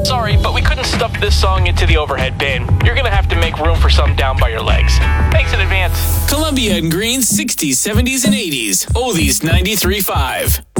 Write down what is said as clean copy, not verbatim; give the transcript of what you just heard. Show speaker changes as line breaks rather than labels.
Sorry, but we couldn't stuff this song into the overhead bin. You're gonna have to make room for some down by your legs. Thanks in advance.
Columbia and Green's 60s, 70s, and 80s. Oldies 93.5.